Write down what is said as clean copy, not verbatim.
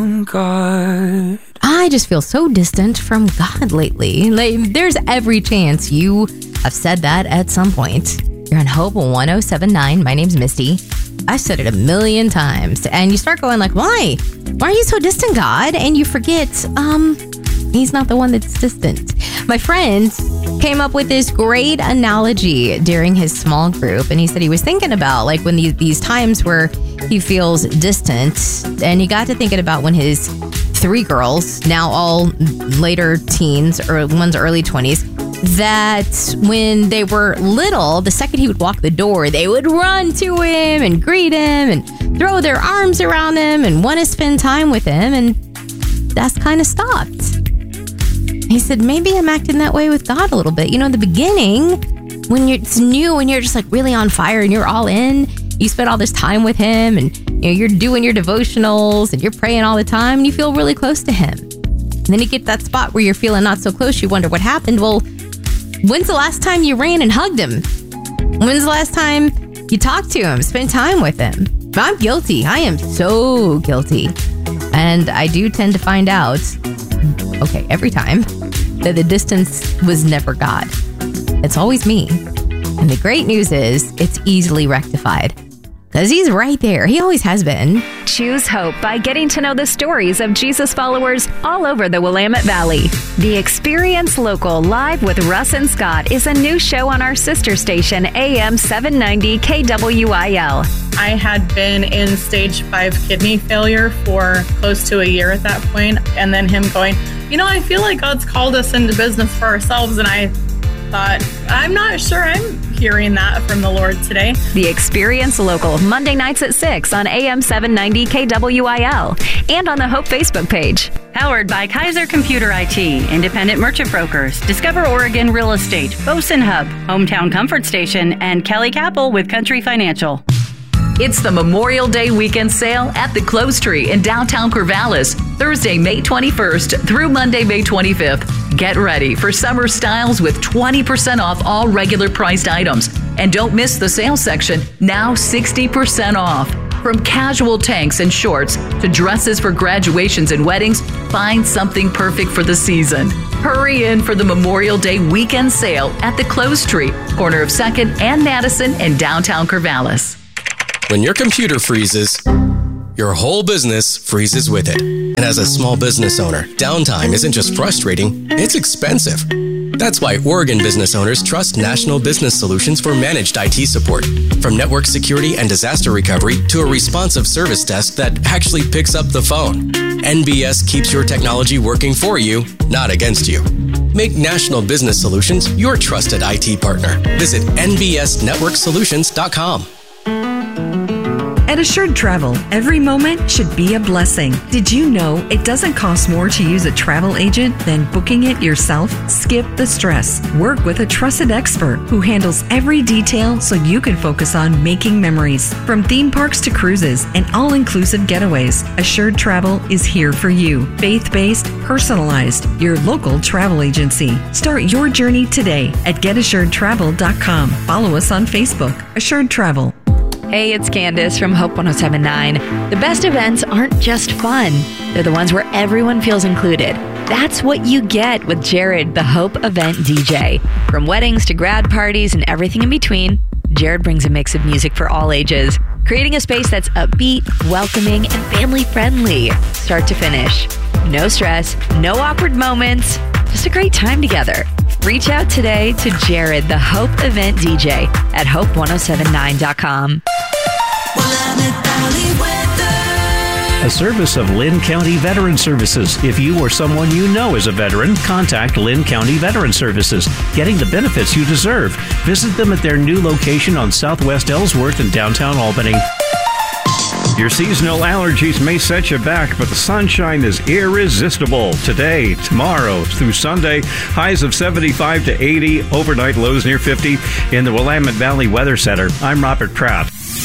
God. I just feel so distant from God lately. Like, there's every chance you have said that at some point. You're on Hope 1079. My name's Misty. I've said it a million times. And you start going like, why? Why are you so distant, God? And you forget, he's not the one that's distant. My friend came up with this great analogy during his small group. And he said he was thinking about like when these times where he feels distant. And he got to thinking about when his 3 girls, now all later teens or one's early 20s, that when they were little, the second he would walk the door, they would run to him and greet him and throw their arms around him and want to spend time with him. And that's kind of stopped. He said, maybe I'm acting that way with God a little bit. You know, in the beginning, when it's new and you're just like really on fire and you're all in, you spend all this time with him and you know, you're doing your devotionals and you're praying all the time and you feel really close to him. And then you get that spot where you're feeling not so close. You wonder what happened. Well, when's the last time you ran and hugged him? When's the last time you talked to him, spent time with him? I'm guilty. I am so guilty. And I do tend to find out, okay, every time, that the distance was never God. It's always me. And the great news is it's easily rectified. Because he's right there. He always has been. Choose hope by getting to know the stories of Jesus followers all over the Willamette Valley. The Experience Local Live with Russ and Scott is a new show on our sister station, AM 790 KWIL. I had been in stage 5 kidney failure for close to a year at that point. And then him going, you know, I feel like God's called us into business for ourselves. And I thought, I'm not sure I'm hearing that from the Lord today. The Experience Local, Monday nights at 6 on AM 790 KWIL and on the Hope Facebook page. Powered by Kaiser Computer IT, Independent Merchant Brokers, Discover Oregon Real Estate, Bosun Hub, Hometown Comfort Station, and Kelly Capel with Country Financial. It's the Memorial Day weekend sale at the Clothes Tree in downtown Corvallis, Thursday, May 21st through Monday, May 25th. Get ready for summer styles with 20% off all regular priced items. And don't miss the sale section, now 60% off. From casual tanks and shorts to dresses for graduations and weddings, find something perfect for the season. Hurry in for the Memorial Day weekend sale at the Clothes Tree, corner of 2nd and Madison in downtown Corvallis. When your computer freezes, your whole business freezes with it. And as a small business owner, downtime isn't just frustrating, it's expensive. That's why Oregon business owners trust National Business Solutions for managed IT support. From network security and disaster recovery to a responsive service desk that actually picks up the phone. NBS keeps your technology working for you, not against you. Make National Business Solutions your trusted IT partner. Visit nbsnetworksolutions.com. At Assured Travel, every moment should be a blessing. Did you know it doesn't cost more to use a travel agent than booking it yourself? Skip the stress. Work with a trusted expert who handles every detail so you can focus on making memories. From theme parks to cruises and all-inclusive getaways, Assured Travel is here for you. Faith-based, personalized, your local travel agency. Start your journey today at getassuredtravel.com. Follow us on Facebook. Assured Travel. Hey, it's Candace from Hope 1079. The best events aren't just fun. They're the ones where everyone feels included. That's what you get with Jared, the Hope Event DJ. From weddings to grad parties and everything in between, Jared brings a mix of music for all ages, creating a space that's upbeat, welcoming, and family-friendly, start to finish. No stress, no awkward moments, just a great time together. Reach out today to Jared, the Hope Event DJ at hope1079.com. A service of Lynn County Veteran Services. If you or someone you know is a veteran, contact Lynn County Veteran Services, getting the benefits you deserve. Visit them at their new location on Southwest Ellsworth in downtown Albany. Your seasonal allergies may set you back, but the sunshine is irresistible. Today, tomorrow, through Sunday, highs of 75 to 80, overnight lows near 50 in the Willamette Valley Weather Center. I'm Robert Pratt.